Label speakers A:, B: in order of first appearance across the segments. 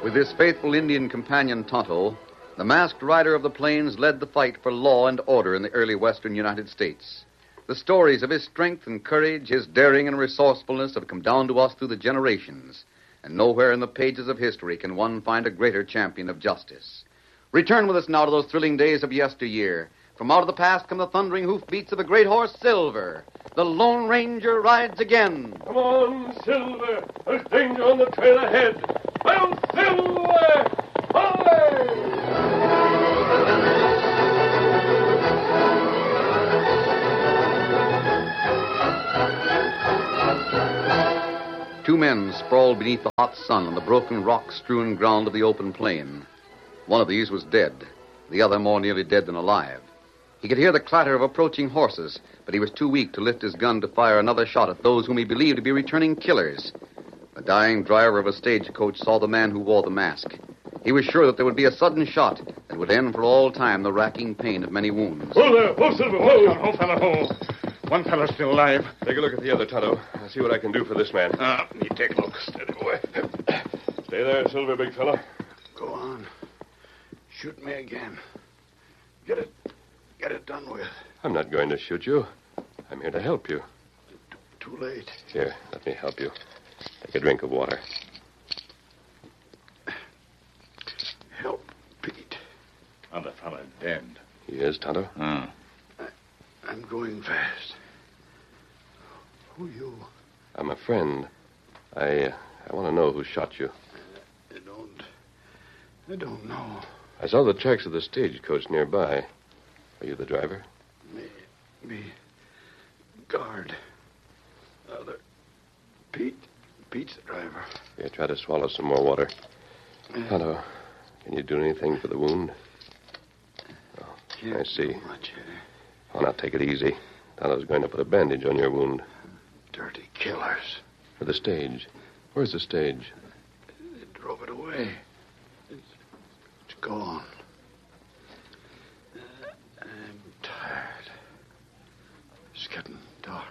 A: With his faithful Indian companion Tonto, the masked rider of the plains led the fight for law and order in the early western United States. The stories of his strength and courage, his daring and resourcefulness have come down to us through the generations, and nowhere in the pages of history can one find a greater champion of justice. Return with us now to those thrilling days of yesteryear. From out of the past come the thundering hoofbeats of the great horse Silver. The Lone Ranger rides again.
B: Come on, Silver. There's danger on the trail ahead. Well, Silver! Away!
A: Two men sprawled beneath the hot sun on the broken rock-strewn ground of the open plain. One of these was dead, the other more nearly dead than alive. He could hear the clatter of approaching horses, but he was too weak to lift his gun to fire another shot at those whom he believed to be returning killers. The dying driver of a stagecoach saw the man who wore the mask. He was sure that there would be a sudden shot that would end for all time the racking pain of many wounds.
B: Whoa there! Whoa, Silver! Whoa!
C: Whoa, fella, whoa. One fellow's still alive.
B: Take a look at the other, Tonto. I'll see what I can do for this man.
C: You take a look.
B: Steady, boy. Stay there, Silver, big fella.
D: Go on. Shoot me again. Get it done with.
B: I'm not going to shoot you. I'm here to help you.
D: Too late.
B: Here, let me help you. Take a drink of water.
D: Help, Pete.
C: Other fella dead.
B: He is, Tonto?
D: I'm going fast. Who you?
B: I'm a friend. I want to know who shot you.
D: I don't know.
B: I saw the tracks of the stagecoach nearby. Are you the driver?
D: Me. Guard. Pete's the driver.
B: Here, try to swallow some more water. Tonto, can you do anything for the wound? Oh, I see.
D: Much,
B: Oh, now take it easy. Tonto's going to put a bandage on your wound.
D: Dirty killers.
B: For the stage. Where's the stage?
D: They drove it away. It's gone. I'm tired. It's getting dark.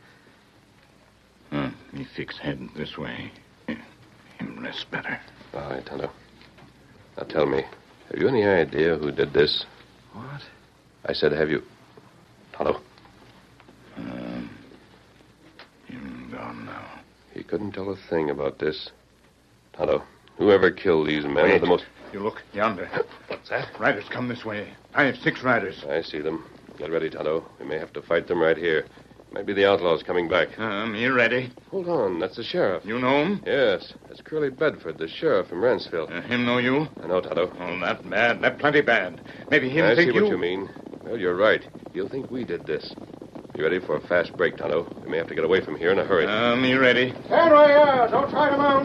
C: Me fix head this way. Him rest better.
B: All right, Tonto. Now tell me, have you any idea who did this?
D: What?
B: I said, have you... Tonto.
C: Him gone now.
B: He couldn't tell a thing about this. Tonto, whoever killed these men are
C: Wait.
B: the most...
C: You look yonder.
B: What's that?
C: Riders come this way. 5-6 riders.
B: I see them. Get ready, Tonto. We may have to fight them right here. Maybe the outlaws coming back.
C: Me ready.
B: Hold on. That's the sheriff.
C: You know him?
B: Yes. That's Curly Bedford, the sheriff from Ranceville.
C: Him know you?
B: I know, Tonto.
C: Oh, that bad. That plenty bad. Maybe him
B: I
C: think
B: see what you mean. Well, you're right. He'll think we did this. Be ready for a fast break, Tonto. We may have to get away from here in a hurry.
C: Me ready.
E: Stand where you are. Don't try to mount.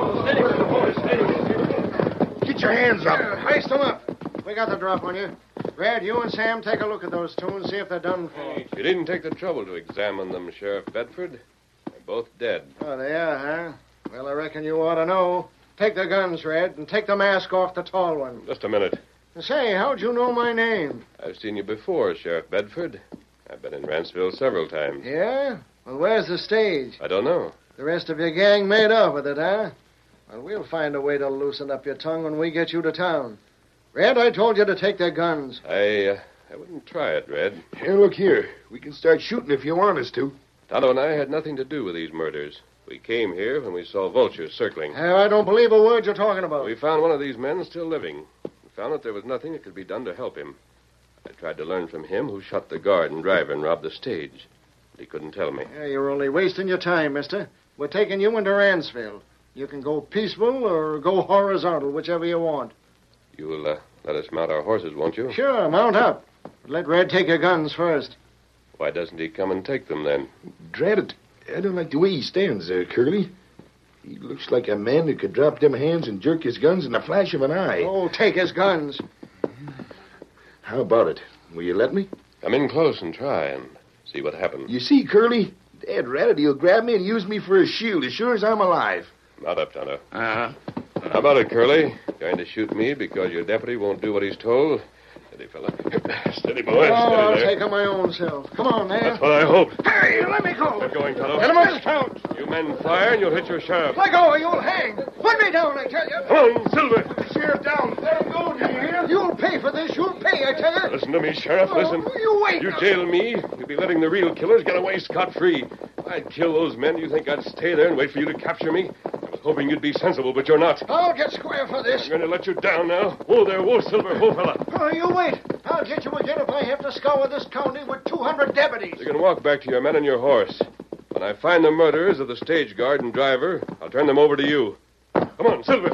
B: Steady.
E: Get your hands up. Hoist them up. We got the drop on you. Red, you and Sam take a look at those two and see if they're done for.
B: You didn't take the trouble to examine them, Sheriff Bedford. They're both dead.
E: Oh, they are, huh? Well, I reckon you ought to know. Take the guns, Red, and take the mask off the tall one.
B: Just a minute.
E: Say, how'd you know my name?
B: I've seen you before, Sheriff Bedford. I've been in Ranceville several times.
E: Yeah? Well, where's the stage?
B: I don't know.
E: The rest of your gang made off with it, huh? Well, we'll find a way to loosen up your tongue when we get you to town. Red, I told you to take their guns.
B: I wouldn't try it, Red.
D: Here, look here. We can start shooting if you want us to.
B: Tonto and I had nothing to do with these murders. We came here when we saw vultures circling.
E: I don't believe a word you're talking about.
B: We found one of these men still living. We found that there was nothing that could be done to help him. I tried to learn from him who shot the guard and driver and robbed the stage. But he couldn't tell me.
E: You're only wasting your time, mister. We're taking you into Ranceville. You can go peaceful or go horizontal, whichever you want.
B: You'll let us mount our horses, won't you?
E: Sure, mount up. But let Red take your guns first.
B: Why doesn't he come and take them, then?
D: Drat it. I don't like the way he stands there, Curly. He looks like a man that could drop them hands and jerk his guns in the flash of an eye.
E: Oh, take his guns.
D: How about it? Will you let me?
B: Come in close and try and see what happens.
D: You see, Curly, Dad Ratted, he'll grab me and use me for a shield as sure as I'm alive.
B: Mount up, Tonto. How about it, Curly? Going to shoot me because your deputy won't do what he's told? Steady, fella. Steady, boy.
E: I'll
B: Steady there.
E: take him my own self. Come on, there.
B: That's what I hope.
E: Hey, let me go.
B: Get going, Tonto.
E: Get him on the count.
B: You men fire and you'll hit your sheriff.
E: Let go or you'll hang. Let me Stay down, I tell you.
B: Come on, Silver.
D: Put the sheriff down. Let him go, do you hear?
E: You'll pay for this. You'll pay, I tell you.
B: Listen to me, Sheriff. Listen.
E: Oh, you wait.
B: You jail me, you'll be letting the real killers get away scot-free. If I'd kill those men, do you think I'd stay there and wait for you to capture me? I was hoping you'd be sensible, but you're not.
E: I'll get square for this.
B: I'm going to let you down now. Whoa there, whoa, Silver, whoa, fella.
E: Oh, you wait. I'll get you again if I have to scour this county with 200 deputies.
B: You can walk back to your men and your horse. When I find the murderers of the stage guard and driver, I'll turn them over to you. Come on, Silver.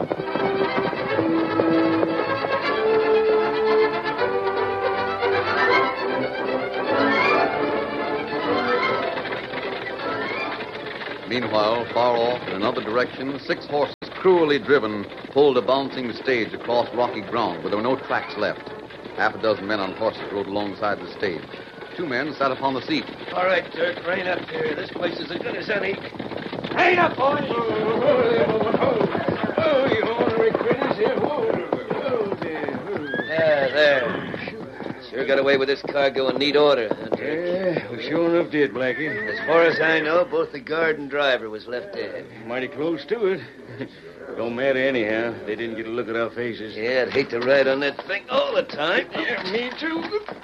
A: Meanwhile, far off in another direction, 6 horses, cruelly driven, pulled a bouncing stage across rocky ground where there were no tracks left. Half a dozen men on horses rode alongside the stage. 2 men sat upon the seat.
F: All right, Dirk, rein up here. This place is as good as any. Rein up, boys!
G: Oh, you ornery critters here.
F: Yeah, there. Sure got away with this cargo in neat order, huh, Dirk?
G: Yeah, we sure enough did, Blackie.
F: As far as I know, both the guard and driver was left dead.
G: Mighty close to it. Don't matter anyhow. They didn't get a look at our faces.
F: Yeah, I'd hate to ride on that thing all the time.
G: Yeah, me too.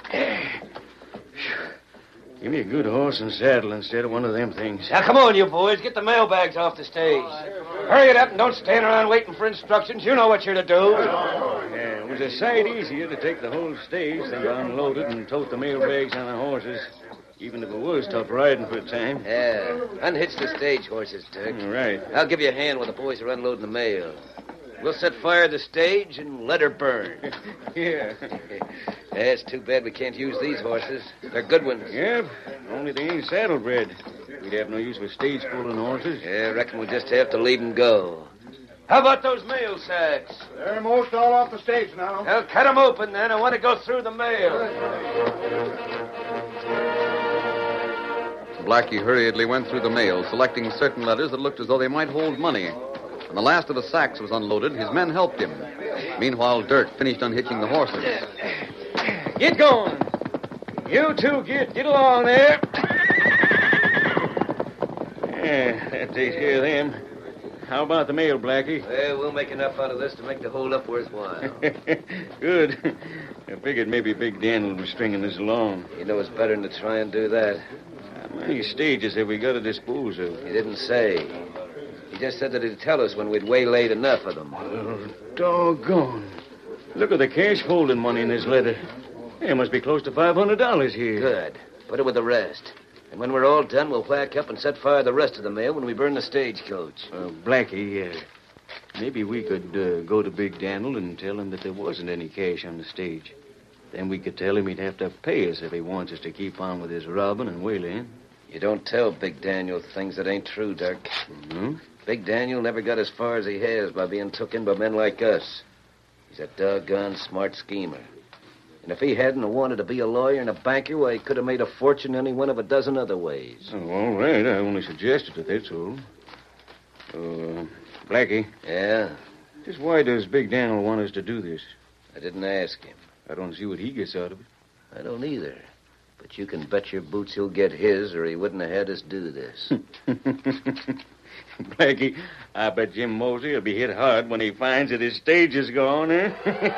G: Give me a good horse and saddle instead of one of them things.
F: Now, come on, you boys. Get the mailbags off the stage. Hurry it up and don't stand around waiting for instructions. You know what you're to do.
G: Yeah, it was a sight easier to take the whole stage than to unload it and tote the mail bags on the horses, even if it was tough riding for a time.
F: Yeah, unhitch the stage horses, Dirk.
G: Right.
F: I'll give you a hand while the boys are unloading the mail. We'll set fire to the stage and let her burn.
G: Yeah.
F: It's too bad we can't use these horses. They're good ones.
G: Yep. Only they ain't saddle-bred. We'd have no use for stage pulling horses.
F: Yeah, I reckon we'll just have to leave them go. How about those mail sacks?
E: They're most all off the stage now.
F: Well, cut them open, then. I want to go through the mail.
A: Blackie hurriedly went through the mail, selecting certain letters that looked as though they might hold money. When the last of the sacks was unloaded, his men helped him. Meanwhile, Dirk finished unhitching the horses.
G: Get going. You two get along there. Yeah, that takes care of them. How about the mail, Blackie?
F: Well, we'll make enough out of this to make the hold up worthwhile.
G: Good. I figured maybe Big Daniel was stringing this along.
F: He knows better than to try and do that.
G: How many stages have we got to dispose of?
F: He didn't say. He just said that he'd tell us when we'd waylaid enough of them.
G: Oh, doggone. Look at the cash holding money in this letter. There must be close to $500 here.
F: Good. Put it with the rest. And when we're all done, we'll whack up and set fire to the rest of the mail when we burn the stagecoach.
G: Blackie, maybe we could go to Big Daniel and tell him that there wasn't any cash on the stage. Then we could tell him he'd have to pay us if he wants us to keep on with his robbing and whaling.
F: You don't tell Big Daniel things that ain't true, Dirk.
G: Mm-hmm.
F: Big Daniel never got as far as he has by being took in by men like us. He's a doggone smart schemer. And if he hadn't wanted to be a lawyer and a banker, why, he could have made a fortune any one of a dozen other ways.
G: Oh, all right. I only suggested it, that's all. Blackie.
F: Yeah?
G: Just why does Big Daniel want us to do this?
F: I didn't ask him.
G: I don't see what he gets out of it.
F: I don't either. But you can bet your boots he'll get his, or he wouldn't have had us do this.
G: Blackie, I bet Jim Mosley will be hit hard when he finds that his stage is gone, eh?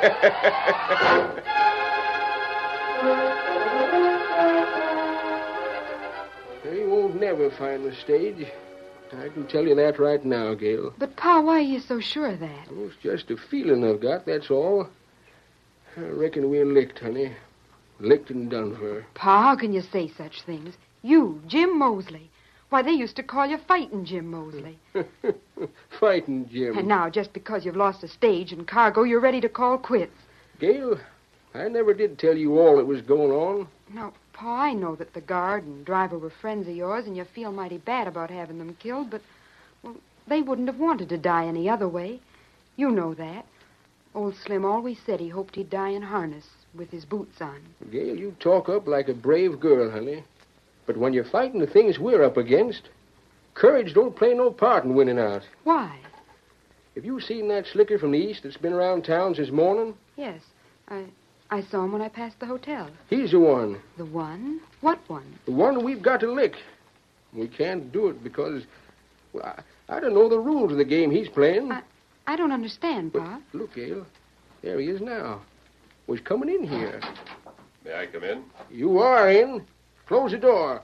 H: He won't never find the stage. I can tell you that right now, Gail.
I: But, Pa, why are you so sure of that?
H: Oh, it's just a feeling I've got, that's all. I reckon we're licked, honey. Licked and done for.
I: Pa, how can you say such things? You, Jim Mosley. Why, they used to call you Fighting Jim Mosley.
H: Fighting Jim.
I: And now, just because you've lost a stage and cargo, you're ready to call quits.
H: Gail, I never did tell you all that was going on.
I: Now, Pa, I know that the guard and driver were friends of yours, and you feel mighty bad about having them killed, but, well, they wouldn't have wanted to die any other way. You know that. Old Slim always said he hoped he'd die in harness with his boots on.
H: Gail, you talk up like a brave girl, honey. But when you're fighting the things we're up against, courage don't play no part in winning out.
I: Why?
H: Have you seen that slicker from the east that's been around town since morning?
I: Yes. I saw him when I passed the hotel.
H: He's the one.
I: The one? What one?
H: The one we've got to lick. We can't do it because, well, I don't know the rules of the game he's playing.
I: I don't understand, Pa.
H: Look, Ale. There he is now. Was coming in here.
B: May I come in?
H: You are in. Close the door.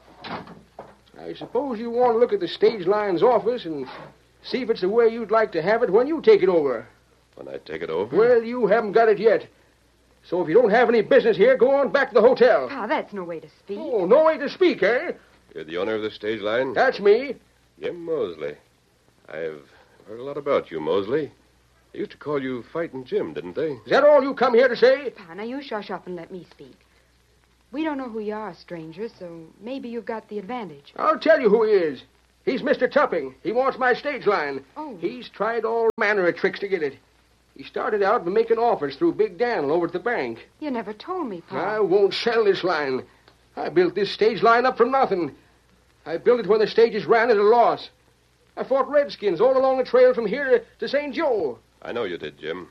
H: I suppose you want to look at the stage line's office and see if it's the way you'd like to have it when you take it over.
B: When I take it over?
H: Well, you haven't got it yet. So if you don't have any business here, go on back to the hotel.
I: Pa, that's no way to speak.
H: Oh, no way to speak, eh?
B: You're the owner of the stage line?
H: That's me.
B: Jim Mosley. I've heard a lot about you, Mosley. They used to call you Fighting Jim, didn't they?
H: Is that all you come here to say?
I: Pa, now you shush up and let me speak. We don't know who you are, stranger, so maybe you've got the advantage.
H: I'll tell you who he is. He's Mr. Tupping. He wants my stage line.
I: Oh.
H: He's tried all manner of tricks to get it. He started out by making offers through Big Daniel over at the bank.
I: You never told me, Pa.
H: I won't sell this line. I built this stage line up from nothing. I built it when the stages ran at a loss. I fought redskins all along the trail from here to St. Joe.
B: I know you did, Jim.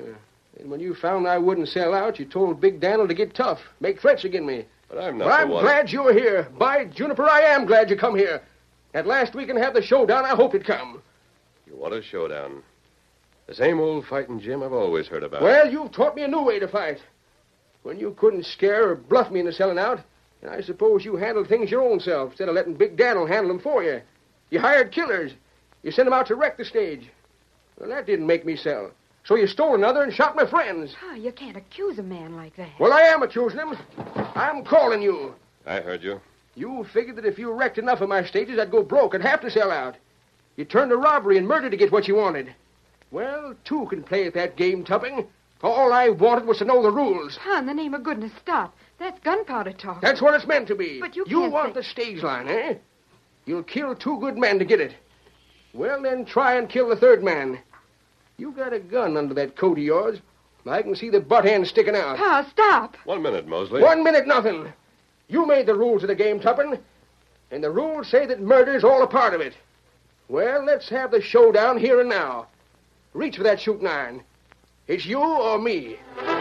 H: And when you found I wouldn't sell out, you told Big Daniel to get tough, make threats against me.
B: But I'm not
H: But I'm
B: the one.
H: glad you're here. By Juniper, I am glad you come here. At last we can have the showdown I hoped it'd come.
B: You want a showdown. The same old Fighting Jim I've always heard about.
H: Well, you've taught me a new way to fight. When you couldn't scare or bluff me into selling out, and I suppose you handled things your own self instead of letting Big Daniel handle them for you. You hired killers. You sent them out to wreck the stage. Well, that didn't make me sell. So you stole another and shot my friends.
I: Pa, you can't accuse a man like that.
H: Well, I am accusing him. I'm calling you.
B: I heard you.
H: You figured that if you wrecked enough of my stages, I'd go broke and have to sell out. You turned to robbery and murder to get what you wanted. Well, two can play at that game, Tupping. All I wanted was to know the rules.
I: Pa, in the name of goodness, stop. That's gunpowder talk.
H: That's what it's meant to be.
I: But you
H: You
I: can't
H: want
I: say-
H: the stage line, eh? You'll kill two good men to get it. Well, then try and kill the third man. You got a gun under that coat of yours. I can see the butt end sticking out.
I: Pa, stop.
B: 1 minute, Mosley.
H: 1 minute, nothing. You made the rules of the game, Tuppin. And the rules say that murder's all a part of it. Well, let's have the showdown here and now. Reach for that shooting iron. It's you or me.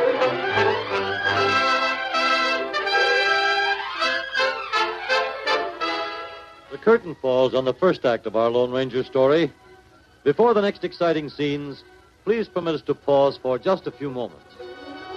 J: The curtain falls on the first act of our Lone Ranger story. Before the next exciting scenes, please permit us to pause for just a few moments.